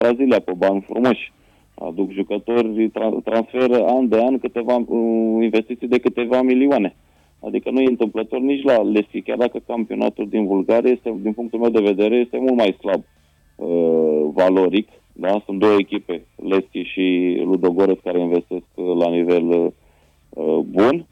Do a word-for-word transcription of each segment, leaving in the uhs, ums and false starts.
Brazilia pe bani frumoși. Aduc jucători, tra- transferă an de an câteva uh, investiții de câteva milioane. Adică nu e întâmplător nici la Leschi, chiar dacă campionatul din Bulgaria este, din punctul meu de vedere, este mult mai slab uh, valoric. Da? Sunt două echipe, Leschi și Ludogorets, care investesc la nivel uh, bun.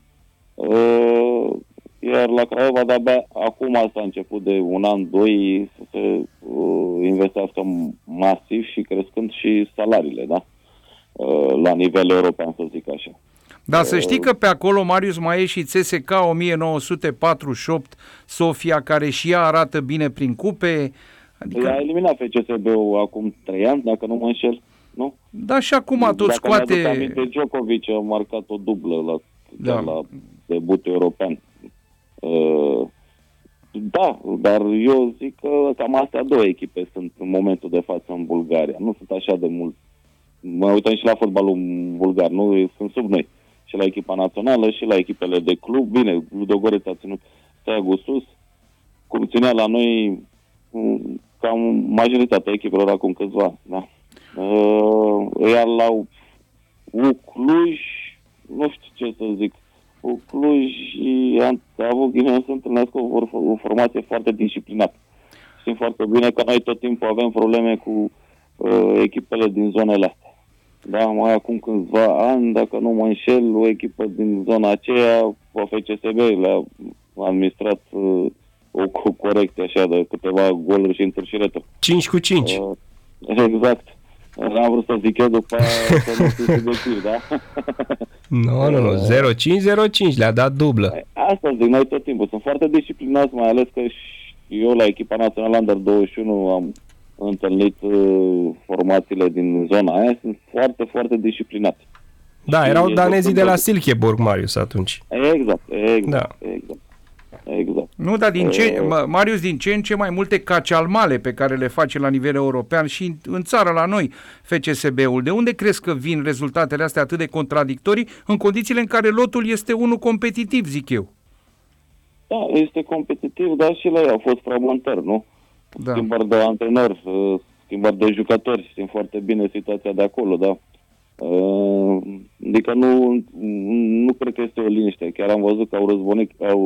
Uh, iar la Craiova de-abia acum s-a început de un an, doi să se uh, investească masiv și crescând și salariile, da? Uh, la nivel european, să zic așa. Dar să știi că pe acolo, Marius, mai e și C S K o mie nouă sute patruzeci și opt Sofia, care și ea arată bine prin cupe. Adică... a eliminat F C S B-ul acum trei ani, dacă nu mă înșel, nu? Da, și acum tot dacă scoate... Dacă mi-aduc aminte, Djokovic a marcat o dublă la, da. la debutul european. Uh, da, dar eu zic că cam astea două echipe sunt în momentul de față în Bulgaria. Nu sunt așa de mult. Mă uităm și la fotbalul bulgar, nu? Sunt sub noi. Și la echipa națională, și la echipele de club. Bine, Ludogorets a ținut steagul sus. Cum ținea la noi cam majoritatea echipelor acum câțiva. Da. Uh, iar la U Cluj, nu știu ce să zic, U Cluj a avut ghinion să întâlnească o, o formație foarte disciplinată. Știm foarte bine că noi tot timpul avem probleme cu uh, echipele din zonele astea. Da, mai acum câțiva ani, dacă nu mă înșel, o echipă din zona aceea, F C S B, le-a administrat uh, o corecție așa de câteva goluri și întârșiretă. cinci cu cinci. Uh, exact. N-am vrut să zic eu după aia să nu fiu subiectiv, da? Nu, nu, nu, zero cinci zero cinci, le-a dat dublă. Asta zic, noi tot timpul. Sunt foarte disciplinați, mai ales că și eu la echipa națională Under douăzeci și unu am întâlnit uh, formațiile din zona aia, sunt foarte, foarte disciplinați. Da, și erau danezii de la Silkeborg, Marius, atunci. Exact, exact, da. exact. Exact. Nu, dar din ce, Marius, din ce în ce mai multe cacialmale pe care le face la nivel european și în țară la noi F C S B-ul. De unde crezi că vin rezultatele astea atât de contradictorii în condițiile în care lotul este unul competitiv, zic eu? Da, este competitiv, dar și la ei au fost fragmentări, nu? Da. Schimbări de antrenori, schimbări de jucători, știm foarte bine situația de acolo, da? Adică nu, nu cred că este o liniște. Chiar am văzut că au răzbunit, au,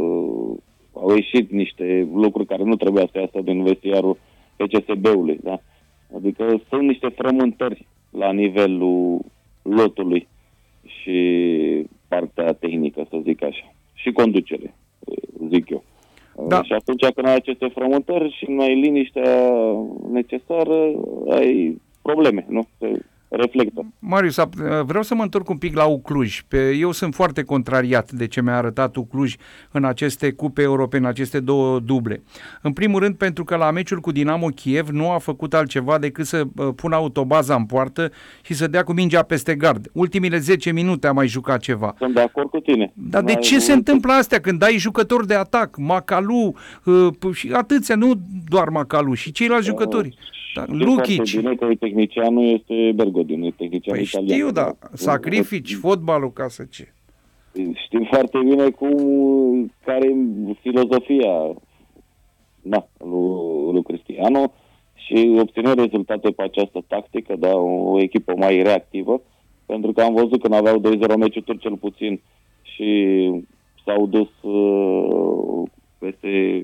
au ieșit niște lucruri care nu trebuia să iasă din vestiarul F C S B-ului, da? Adică sunt niște frământări la nivelul lotului și partea tehnică, să zic așa. Și conducere, zic eu. Da. Și atunci când ai aceste frământări și nu ai liniștea necesară, ai probleme, nu? Reflectă. Marius, vreau să mă întorc un pic la U Cluj. Eu sunt foarte contrariat de ce mi-a arătat U Cluj în aceste cupe europene, în aceste două duble. În primul rând pentru că la meciul cu Dinamo Kiev nu a făcut altceva decât să pună autobaza în poartă și să dea cu mingea peste gard. Ultimile zece minute a mai jucat ceva. Sunt de acord cu tine. Dar de ce se întâmplă astea când ai jucători de atac, Macalu și atâția, nu doar Macalu, și ceilalți jucători? Da, Lukic. Bine că tehnicianul este Bergodin, e tehnician păi italian. Știu, da, sacrifici fotbalul ca să ce. Știm foarte bine cum, care e filozofia da, lui, lui Cristiano și obține rezultate pe această tactică, da, o echipă mai reactivă, pentru că am văzut când aveau doi zero meciuri cel puțin și s-au dus uh, peste,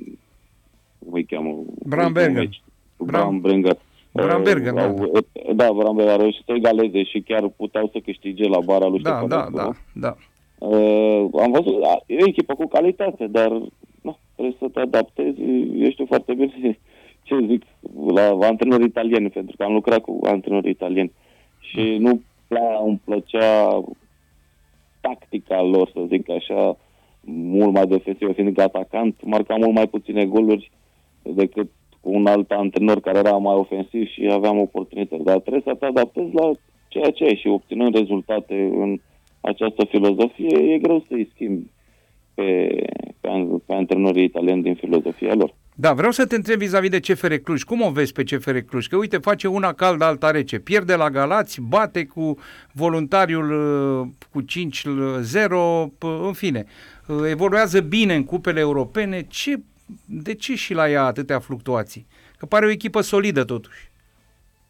cum îi cheamă? Bramberger. Bramberger. Bramberger, da. Da, Bramberger a reușit să egaleze și chiar puteau să câștige la bara lui da, Ștefănescu. Da, da, da. Uh, am văzut, e o echipă cu calitate, dar nu, trebuie să te adaptezi. Eu știu foarte bine ce zic la antrenori italieni, pentru că am lucrat cu antrenori italieni și nu prea îmi plăcea tactica lor, să zic așa, mult mai defensivă, fiind atacant, marca mult mai puține goluri decât cu un alt antrenor care era mai ofensiv și aveam oportunități. Dar trebuie să te adaptezi la ceea ce ai și obținând rezultate în această filozofie, e greu să-i schimbi pe, pe, pe antrenorii italieni din filozofia lor. Da, vreau să te întreb vis-a-vis de C F R Cluj. Cum o vezi pe C F R Cluj? Că uite, face una caldă, alta rece. Pierde la Galați, bate cu Voluntariul cu cinci zero, în fine. Evoluează bine în cupele europene. Ce, de ce și la ea atâtea fluctuații? Că pare o echipă solidă totuși.